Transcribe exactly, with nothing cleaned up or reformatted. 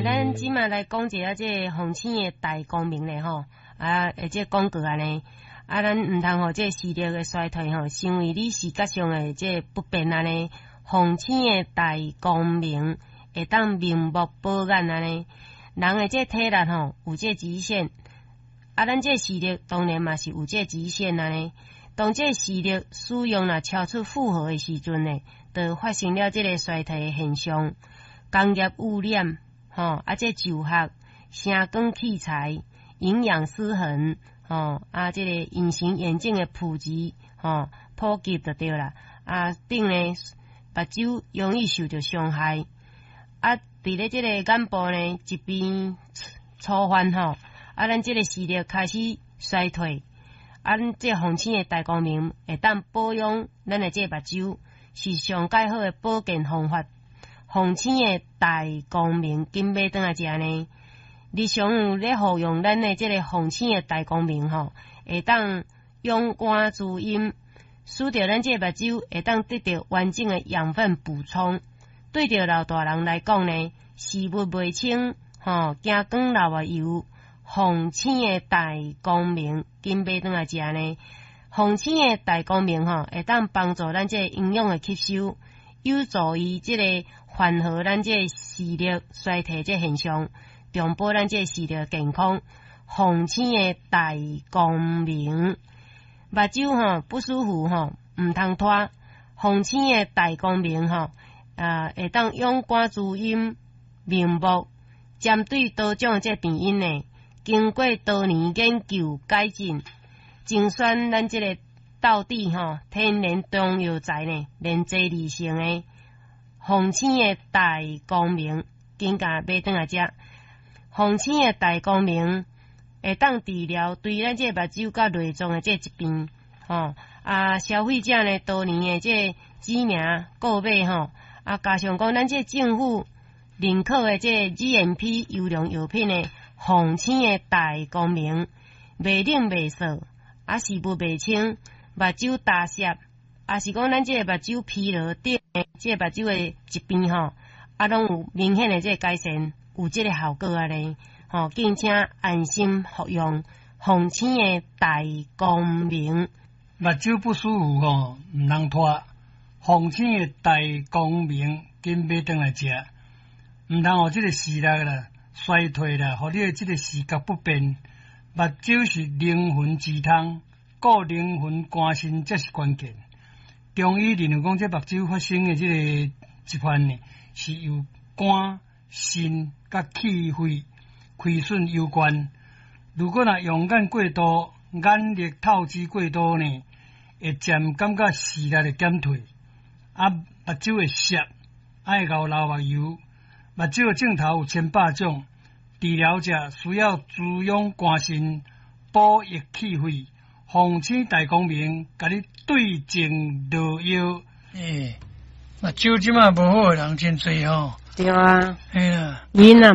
诶，咱即马来讲一下这风清的大光明咧吼，啊，诶，这广告安尼，啊，咱毋通互这视力的衰退吼，成为你视觉上的这不便安尼。风清的大光明会当明目保眼安尼，人的这体力吼有这极限，啊，咱这视力当然嘛是有这极限安尼。当这视力使用若超出负荷的时阵呢，就发生了这个衰退的现象。工业污染，吼、哦，啊，这就学、声光器材、营养失衡，吼、哦，啊，这个隐形眼镜的普及，吼、哦，普及就对啦。啊，顶呢，目睭容易受到伤害。啊，伫咧这个眼部呢，疾病触犯吼，啊，咱这个视力开始衰退。啊，咱这风清的大光明会当保养咱的这目睭，是上介好的保健方法。风清的大光明金买转来食呢，日常有咧服用咱的这个风清的大光明吼，会当养肝滋阴，使得咱这目睭会当得到完整的养分补充。对着老大人来讲呢，视物袂清吼，惊光流也油。风清的大光明金买转来食呢，风清的大光明吼，会当帮助咱这营养的吸收，有助于这个缓和咱这视力衰退这现象，重保咱这视力健康。风清的大光明，目睭吼不舒服吼，毋通拖。风清的大光明吼，啊会当养肝滋阴、明目，针对多种这病因呢。经过多年研究改进，精选咱这个道地吼天然中药材呢，连接而成的风清的大光明，紧甲买转来食。风清的大光明会当治疗对咱这目睭甲内脏的这疾病，吼啊消费者呢多年的这知名购买吼，啊加上讲咱这政府认可的这 G M P 优良药品呢。风清的大光明，袂冷袂涩，啊视物袂清，目睭大涩，啊是讲咱这个目睭疲劳等的这个目睭的疾病吼，啊拢有明显的这个改善，有这个效果啊咧，吼，敬请安心服用风清的大光明。 目睭不舒服吼，毋通拖，风清的大光明，紧买转来食，毋通互这个视力啦。衰退啦，互你的这个视觉不便。目睭是灵魂之汤，顾灵魂肝肾才是关键。中医认为讲，这目睭发生的这个疾患呢，是由肝、肾甲气血亏损有关。如果若用眼过度、眼力透支过度呢，会渐感觉视力的减退，啊，目睭会涩，爱流流目油。目睭的镜头有千百种，治疗者需要滋养肝肾、补益气血。风清大光明，甲你对症落药。 诶，目睭即马无好诶人真侪吼。 对啊， 嘿啦。 囡仔